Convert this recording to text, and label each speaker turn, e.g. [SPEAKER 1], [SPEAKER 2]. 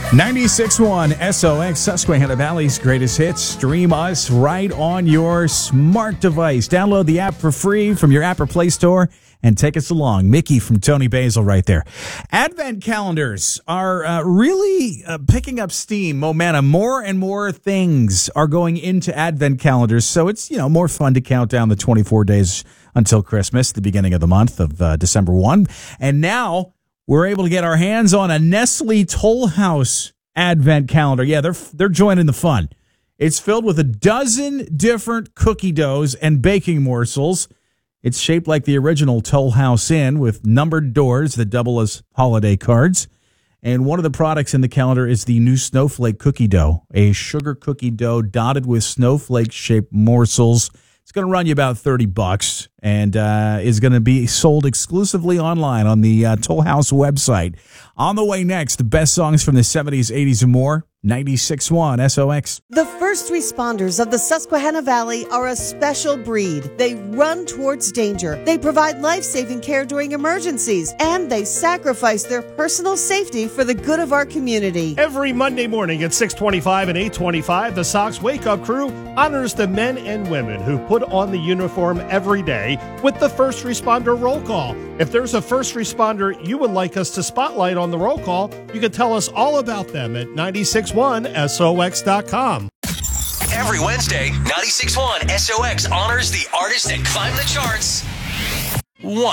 [SPEAKER 1] 96.1 SOX, Susquehanna Valley's greatest hits. Stream us right on your smart device. Download the app for free from your app or Play Store and take us along. Mickey from Tony Basil right there. Advent calendars are really picking up steam, momentum. More and more things are going into Advent calendars, so it's more fun to count down the 24 days until Christmas, the beginning of the month of December 1. And now we're able to get our hands on a Nestle Toll House Advent calendar. Yeah, they're joining the fun. It's filled with a dozen different cookie doughs and baking morsels. It's shaped like the original Toll House Inn with numbered doors that double as holiday cards. And one of the products in the calendar is the new snowflake cookie dough, a sugar cookie dough dotted with snowflake-shaped morsels. It's going to run you about $30 and is going to be sold exclusively online on the Toll House website. On the way next, the best songs from the 70s, 80s, and more. 96.1 SOX.
[SPEAKER 2] The first responders of the Susquehanna Valley are a special breed. They run towards danger. They provide life-saving care during emergencies, and they sacrifice their personal safety for the good of our community.
[SPEAKER 3] Every Monday morning at 6:25 and 8:25, the Sox Wake Up Crew honors the men and women who put on the uniform every day with the first responder roll call. If there's a first responder you would like us to spotlight on the roll call, you can tell us all about them at 961sox.com.
[SPEAKER 4] Every Wednesday, 96.1 SOX honors the artists that climb the charts.